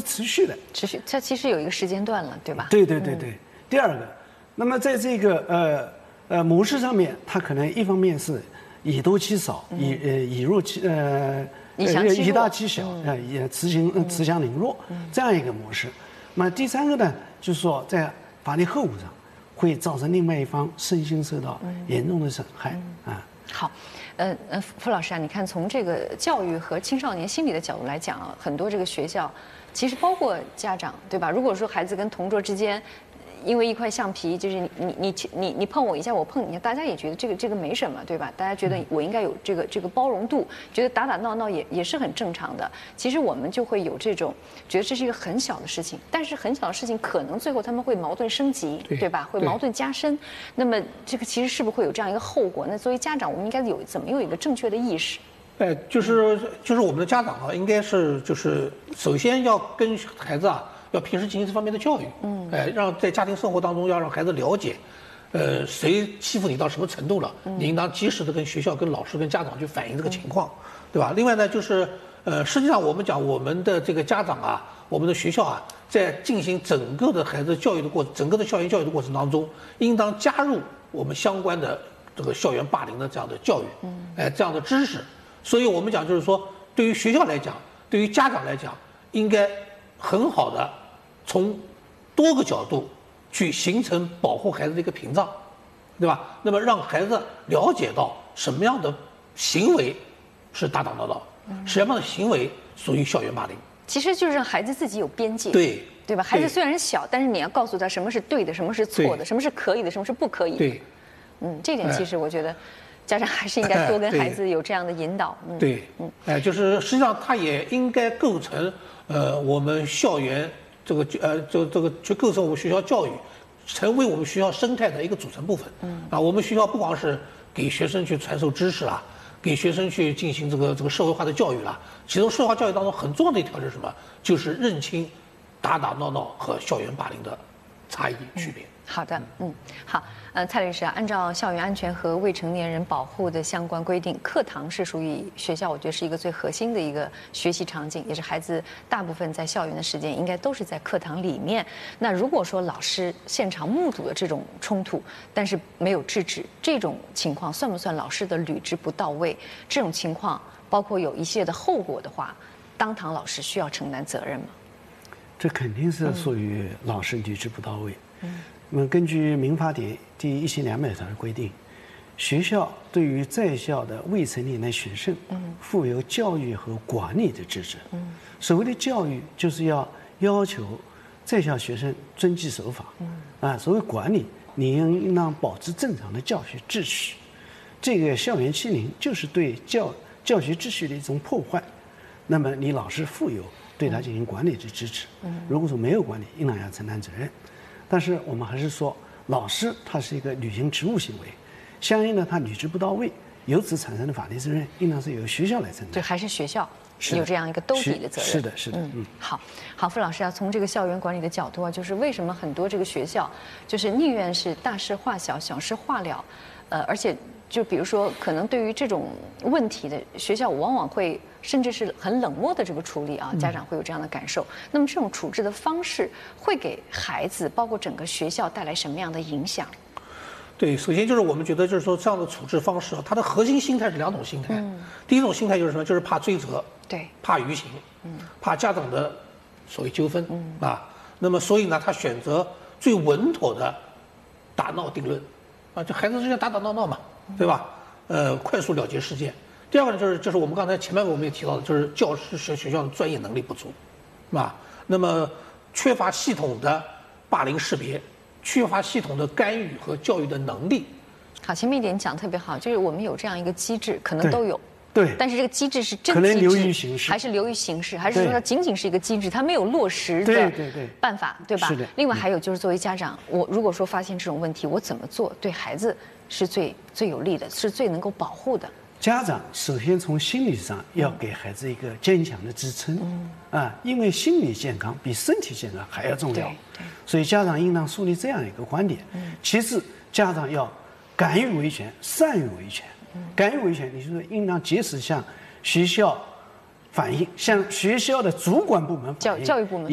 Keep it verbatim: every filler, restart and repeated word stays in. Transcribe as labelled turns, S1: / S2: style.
S1: 持续的。
S2: 持续，它其实有一个时间段了，对吧？
S1: 对对对对。嗯、第二个，那么在这个呃呃模式上面，它可能一方面是以多欺少，嗯、以呃以弱欺呃
S2: 以强欺弱，
S1: 以大欺小，呃、嗯、也慈强呃慈强凌弱、嗯、这样一个模式。那么第三个呢，就是说在法律后果上会造成另外一方身心受到严重的损害、嗯、啊。
S2: 好。呃呃，傅老师啊，你看从这个教育和青少年心理的角度来讲啊，很多这个学校，其实包括家长，对吧？如果说孩子跟同桌之间，因为一块橡皮，就是你你你你你碰我一下，我碰你一下，大家也觉得这个这个没什么，对吧？大家觉得我应该有这个这个包容度，觉得打打闹闹也也是很正常的。其实我们就会有这种觉得这是一个很小的事情，但是很小的事情可能最后他们会矛盾升级， 对, 对吧？会矛盾加深。那么这个其实是不是会有这样一个后果？那作为家长，我们应该有怎么有一个正确的意识？
S3: 哎，就是就是我们的家长啊，应该是就是首先要跟孩子啊。要平时进行这方面的教育，嗯，哎，让在家庭生活当中要让孩子了解，呃，谁欺负你到什么程度了，嗯、你应当及时的跟学校、跟老师、跟家长去反映这个情况，嗯、对吧？另外呢，就是呃，实际上我们讲我们的这个家长啊，我们的学校啊，在进行整个的孩子教育的过整个的校园教育的过程当中，应当加入我们相关的这个校园霸凌的这样的教育，嗯，哎，这样的知识。所以我们讲就是说，对于学校来讲，对于家长来讲，应该很好的从多个角度去形成保护孩子的一个屏障，对吧？那么让孩子了解到什么样的行为是打打闹闹，嗯、什么样的行为属于校园霸凌。
S2: 其实就是让孩子自己有边界，
S3: 对
S2: 对吧？孩子虽然小，但是你要告诉他什么是对的，什么是错的，什么是可以的，什么是不可以的。
S3: 对，
S2: 嗯，这点其实我觉得家长还是应该多跟孩子有这样的引导。
S3: 嗯、对，嗯，哎，就是实际上他也应该构成。呃，我们校园这个呃，这这个去构成我们学校教育，成为我们学校生态的一个组成部分。嗯，啊，我们学校不光是给学生去传授知识啦，给学生去进行这个这个社会化的教育啦，其中社会化教育当中很重要的一条是什么？就是认清打打闹闹和校园霸凌的差异区别。
S2: 嗯好的，嗯，好，呃，蔡律师啊，按照校园安全和未成年人保护的相关规定，课堂是属于学校，我觉得是一个最核心的一个学习场景，也是孩子大部分在校园的时间应该都是在课堂里面。那如果说老师现场目睹了这种冲突，但是没有制止，这种情况算不算老师的履职不到位？这种情况包括有一系列的后果的话，当堂老师需要承担责任吗？
S1: 这肯定是属于老师履职不到位。嗯。那么，根据《民法典》第一千两百条的规定，学校对于在校的未成年的学生，负有教育和管理的职责。所谓的教育，就是要要求在校学生遵纪守法。啊，所谓管理，你应当保持正常的教学秩序。这个校园欺凌就是对教教学秩序的一种破坏。那么，你老师负有对他进行管理的职责。如果说没有管理，应当要承担责任。但是我们还是说，老师他是一个履行职务行为，相应的他履职不到位，由此产生的法律责任，应当是由学校来承担。
S2: 对，还是学校有这样一个兜底的责任。
S1: 是的，是的。
S2: 嗯，嗯好，好，傅老师啊，从这个校园管理的角度啊，就是为什么很多这个学校，就是宁愿是大事化小，小事化了，呃，而且就比如说，可能对于这种问题的学校，往往会甚至是很冷漠的这个处理啊，家长会有这样的感受。嗯、那么这种处置的方式会给孩子，包括整个学校带来什么样的影响？
S3: 对，首先就是我们觉得就是说这样的处置方式啊，它的核心心态是两种心态。嗯、第一种心态就是什么？就是怕追责，
S2: 对，
S3: 怕舆情，嗯，怕家长的所谓纠纷，嗯啊。那么所以呢，他选择最稳妥的打闹定论，啊，就孩子之间打打闹闹嘛，对吧？呃，快速了结事件。第二个呢，就是就是我们刚才前面我们也提到的，就是教师学学校的专业能力不足，啊，那么缺乏系统的霸凌识别，缺乏系统的干预和教育的能力。
S2: 好，前面一点讲得特别好，就是我们有这样一个机制，可能都有。
S1: 对，
S2: 但是这个机制是真
S1: 可能
S2: 机制
S1: 流于形式，
S2: 还是流于形式，还是说它仅仅是一个机制，它没有落实的
S1: 对对对
S2: 办法，对吧？
S1: 是的。
S2: 另外还有就是作为家长，我如果说发现这种问题，我怎么做对孩子是最最有利的，是最能够保护的？
S1: 家长首先从心理上要给孩子一个坚强的支撑，嗯啊，因为心理健康比身体健康还要重要，
S2: 对对，
S1: 所以家长应当树立这样一个观点。嗯，其次，家长要敢于维权，善于维权。嗯，敢于维权，你就是应当及时向学校反映，向学校的主管部门反映，
S2: 教教育部门。